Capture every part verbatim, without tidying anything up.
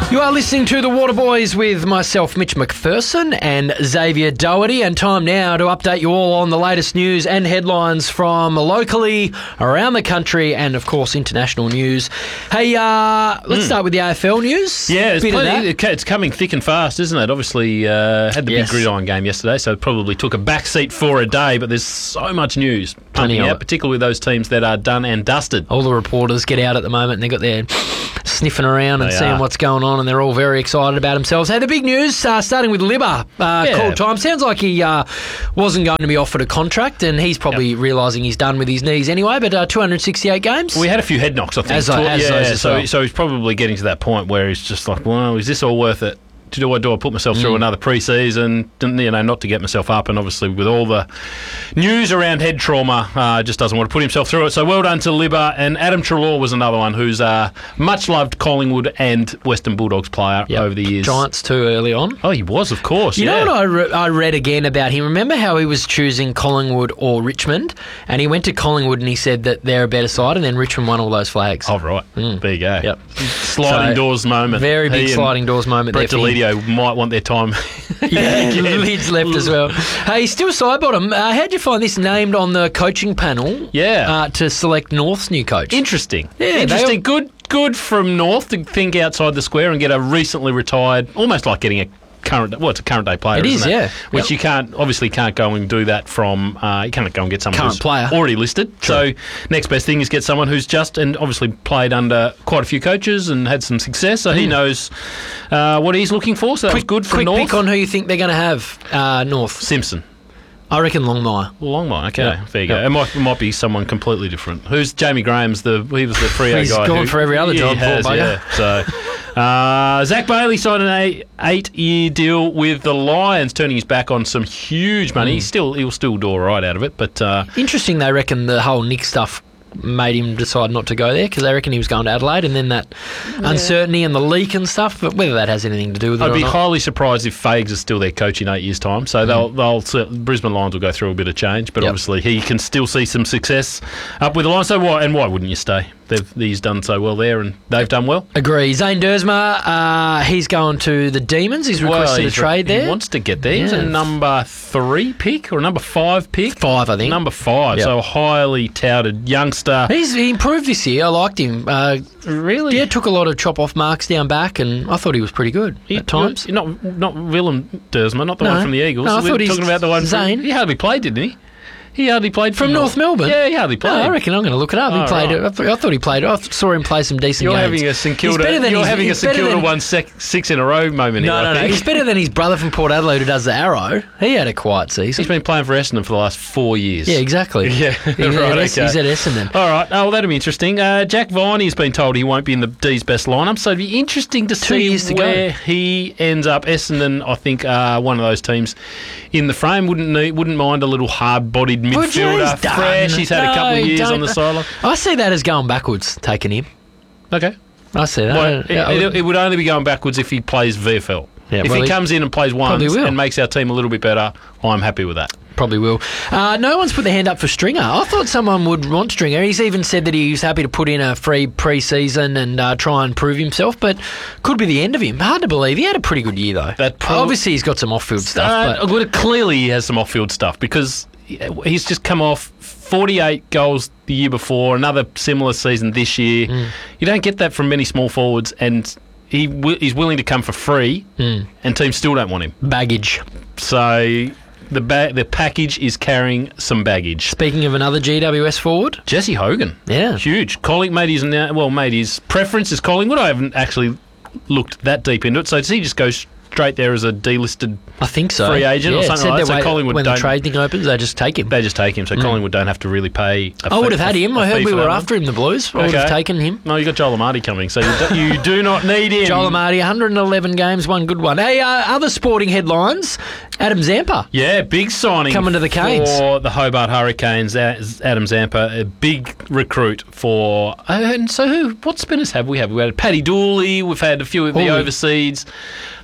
You are listening to The Water Boys with myself, Mitch McPherson, and Xavier Doherty, and time now to update you all on the latest news and headlines from locally, around the country, and of course international news. Hey, uh, let's mm. start with the A F L news. Yeah, it's, plenty, it's coming thick and fast, isn't it? Obviously, uh, had the yes. big gridiron game yesterday, so it probably took a back seat for a day, but there's so much news pumping out, particularly with those teams that are done and dusted. All the reporters get out at the moment and they've got their sniffing around and they seeing are. what's going on, and they're all very excited about themselves. Hey, the big news, uh, starting with Libba, uh, yeah. call time. Sounds like he uh, wasn't going to be offered a contract, and he's probably yep. realising he's done with his knees anyway, but uh, two hundred sixty-eight games. We had a few head knocks, I think. As, uh, as yeah, those as so, well. so he's probably getting to that point where he's just like, well, is this all worth it? Do I, do I put myself through mm. another pre-season, you know, not to get myself up, and obviously with all the news around head trauma, uh, just doesn't want to put himself through it. So well done to Libba. And Adam Treloar was another one who's a much-loved Collingwood and Western Bulldogs player yep. over the years. Giants too early on. Oh, he was, of course, You yeah. know what I, re- I read again about him? Remember how he was choosing Collingwood or Richmond, and he went to Collingwood and he said that they're a better side, and then Richmond won all those flags. Oh, right. Mm. There you go. Yep. Sliding so, doors moment. Very big he sliding doors moment Brett there for Deledio him. might want their time. Yeah, Lid's left as well. Hey, still side bottom. Uh, how'd you find this named on the coaching panel? Yeah, uh, to select North's new coach. Interesting. Yeah, interesting. All... Good, good from North to think outside the square and get a recently retired, almost like getting a current. Well, it's a current day player. It is, isn't it? yeah. Which yep. you can't obviously can't go and do that from. Uh, you can't go and get someone current who's player. already listed. True. So next best thing is get someone who's just and obviously played under quite a few coaches and had some success. So mm. he knows uh, what he's looking for. So that quick, was good for quick North. Pick on who you think they're going to have. Uh, North Simpson. I reckon Longmire. Longmire, okay. Yeah. There you go. Yep. It might, it might be someone completely different. Who's Jamie Graham's the he was the Freo He's guy. He's gone who, for every other yeah, job, he has, poor bugger. Yeah. So uh, Zach Bailey signed an eight, eight-year deal with the Lions, turning his back on some huge money. Mm. He's still he'll still do all right out of it, but uh, interesting. They reckon the whole Nick stuff made him decide not to go there because they reckon he was going to Adelaide, and then that yeah. uncertainty and the leak and stuff. But whether that has anything to do with it, I'd or be not. highly surprised if Fags is still their coach in eight years' time. So mm. they'll they'll Brisbane Lions will go through a bit of change, but yep. obviously he can still see some success up with the Lions. So why and why wouldn't you stay? They've, he's done so well there, and they've done well. Agree. Zane Dersma, uh, he's going to the Demons. He's requested well, he's a trade re- there. He wants to get there. Yeah. He's a number three pick or a number five pick. Five, I think. Number five. Yep. So a highly touted youngster. He's he improved this year. I liked him. Uh, really? Yeah, took a lot of chop off marks down back, and I thought he was pretty good he, at times. Not not Willem Dersma, not the no. one from the Eagles. No, I We're thought talking about the one Zane. From, he hardly played, didn't he? He hardly played from North, North Melbourne. Yeah, he hardly played. No, I reckon I'm going to look it up. He oh, played. Right. I, th- I thought he played. I saw him play some decent you're games. Having a St Kilda, he's you're his, having a St Kilda than, one sec, six in a row moment. No, here, no, I no. think. He's better than his brother from Port Adelaide who does the Arrow. He had a quiet season. He's been playing for Essendon for the last four years. Yeah, exactly. Yeah, he's, right. at, Okay. he's at Essendon. All right. Oh, well, that'll be interesting. Uh, Jack Viney's been told he won't be in the D's best lineup, so it'd be interesting to Two see years to where go. he ends up. Essendon, I think, uh, one of those teams in the frame. Wouldn't need, wouldn't mind a little hard-bodied midfielder. Fresh. He's had no, a couple of years don't. on the sideline. I see that as going backwards, taking him. Okay. I see that. Well, yeah, it, would, it would only be going backwards if he plays V F L. Yeah, if well, he, he comes in and plays once and makes our team a little bit better, I'm happy with that. Probably will. Uh, no one's put their hand up for Stringer. I thought someone would want Stringer. He's even said that he's happy to put in a free pre-season and uh, try and prove himself, but could be the end of him. Hard to believe. He had a pretty good year, though. That pro- Obviously, he's got some off-field stuff. Uh, but well, clearly, he has some off-field stuff because he's just come off forty-eight goals the year before, another similar season this year. Mm. You don't get that from many small forwards, and he w- he's willing to come for free, mm. and teams still don't want him. Baggage. So the ba- the package is carrying some baggage. Speaking of another G W S forward, Jesse Hogan. Yeah, huge. Colling made his well, made his preference is Collingwood. I haven't actually looked that deep into it. So does he just go straight there as a delisted I think so. free agent yeah, or something like that? So Collingwood when don't, the trade thing opens, they just take him. They just take him. So mm. Collingwood don't have to really pay. A I would have fee, had him. a, I heard we were after one. him, the Blues. I okay. would have taken him. No, you got Joel Amati coming, so you do, you do not need him. Joel Amati, one hundred eleven games, one good one. Hey, uh, other sporting headlines. Adam Zampa. Yeah, big signing coming to the Canes for the Hobart Hurricanes. Adam Zampa, a big recruit for. Uh, and so, who? What spinners have we had? We had Paddy Dooley. We've had a few of the Holy. overseas. Uh,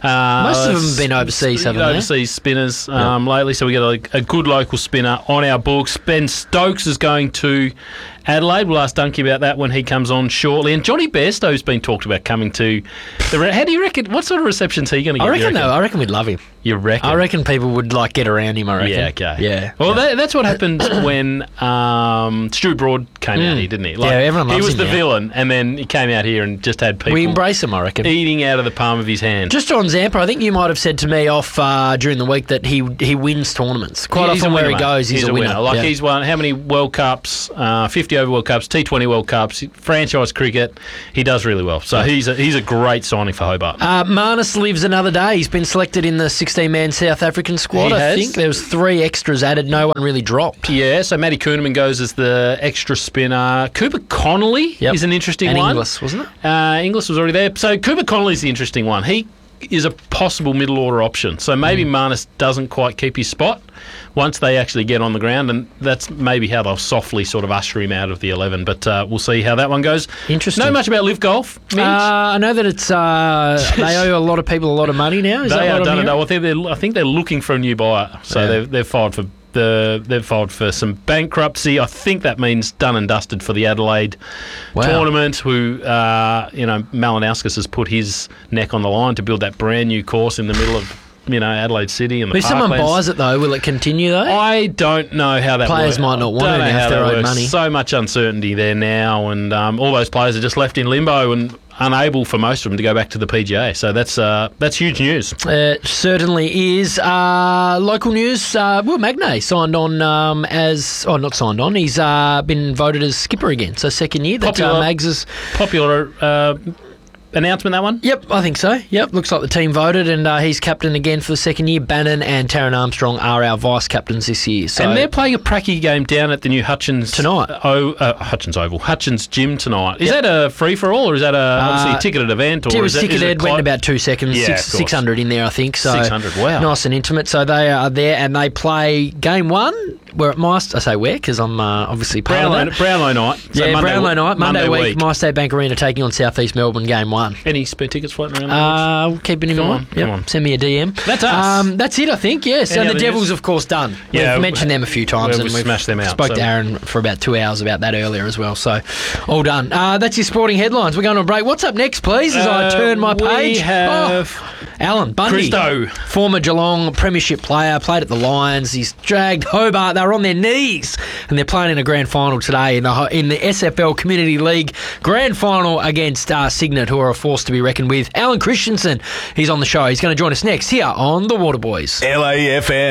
Most of them have been overseas, haven't they? Overseas spinners um, yeah. lately, so we get a, a good local spinner on our books. Ben Stokes is going to Adelaide. We'll ask Dunky about that when he comes on shortly. And Johnny Bairstow's been talked about coming to the... Re- How do you reckon... What sort of reception's he going to get? I reckon, reckon? No, I reckon we'd love him. You reckon? I reckon people would like get around him, I reckon. Yeah, okay. Yeah. Well, yeah. That, that's what happened when um, Stu Broad came mm. out here, didn't he? Like, yeah, everyone loves him. He was the now. villain, and then he came out here and just had people... We embrace him, I reckon. Eating out of the palm of his hand. Just on Zampa, I think you might have said to me off uh, during the week that he he wins tournaments. Quite yeah, often winner, where he mate. goes, he's, he's a, a winner. winner. Like yeah. he's won how many World Cups, uh, fifty over World Cups, T twenty World Cups, franchise cricket. He does really well. So yeah. he's a, he's a great signing for Hobart. Uh, Marnus lives another day. He's been selected in the sixteen-man South African squad, he I has. think. There was three extras added. No one really dropped. Yeah, so Matty Kuhneman goes as the extra spinner. Cooper Connolly yep. is an interesting and one. Inglis, wasn't it? Uh, Inglis was already there. So Cooper Connolly's the interesting one. He is a possible middle order option. So maybe mm. Marnus doesn't quite keep his spot once they actually get on the ground, and that's maybe how they'll softly sort of usher him out of the eleven. But uh, we'll see how that one goes. Interesting. Know much about Live Golf, Minge? Uh, I know that it's uh, they owe a lot of people a lot of money now. Is they that are what done I'm it. Well, they're, they're, I think they're looking for a new buyer, so yeah. they've, they've filed for the they've filed for some bankruptcy. I think that means done and dusted for the Adelaide wow. tournament. Who uh, you know, Malinauskas has put his neck on the line to build that brand new course in the middle of. You know, Adelaide City and the If someone Parklands. buys it, though, will it continue, though? I don't know how that players works. might not want don't it know if how they're that owed works. money. So much uncertainty there now, and um, all those players are just left in limbo and unable for most of them to go back to the P G A. So that's uh, that's huge news. It certainly is. Uh, local news, uh, Will Magnay signed on um, as... Oh, not signed on. He's uh, been voted as skipper again. So second year that Popular, uh, Mags is... Popular... Uh, announcement, that one? Yep, I think so. Yep, looks like the team voted, and uh, he's captain again for the second year. Bannon and Taron Armstrong are our vice captains this year. So and they're playing a pracky game down at the new Hutchins tonight. Oh, uh, Hutchins Oval, Hutchins Gym tonight. Is yep. that a free for all, or is that a obviously uh, a ticketed event? Or it was is ticketed. That, is it went about two seconds. Yeah, six, six hundred in there, I think. So six hundred. Wow, nice and intimate. So they are there, and they play game one. We're at MyState. I say where because I'm uh, obviously part Brownlow, of that. Brownlow night. So yeah, Monday, Brownlow night, Monday, Monday week. week. MyState Bank Arena taking on South East Melbourne, game one. Any spare tickets floating around? Uh, we'll keep it in Come mind. on, yep. come on. Send me a D M. That's us. Um, that's it, I think. Yes. Any and the other Devils, news? of course, done. Yeah, we've mentioned them a few times, we've and we've smashed them out. Spoke so. to Aaron for about two hours about that earlier as well. So, all done. Uh, that's your sporting headlines. We're going to a break. What's up next, please? As uh, I turn my we page, we have oh, Alan Bundy, Christo, former Geelong Premiership player, played at the Lions. He's dragged Hobart. They were on their knees, and they're playing in a grand final today in the in the S F L Community League grand final against uh, Signet, who are a force to be reckoned with. Alan Christensen, he's on the show. He's going to join us next here on The Waterboys. L A F M.